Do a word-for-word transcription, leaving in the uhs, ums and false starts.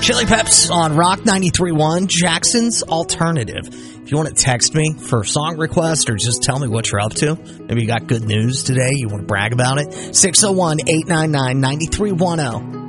Chili Peps on Rock ninety-three point one, Jackson's Alternative. If you want to text me for song request or just tell me what you're up to, maybe you got good news today, you want to brag about it, six oh one, eight nine nine, nine three one oh.